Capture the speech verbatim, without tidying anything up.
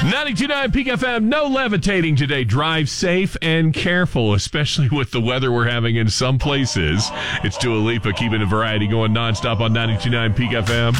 ninety-two point nine Peak F M, no levitating today. Drive safe and careful, especially with the weather we're having in some places. It's Dua Lipa keeping the variety going nonstop on ninety-two point nine Peak F M.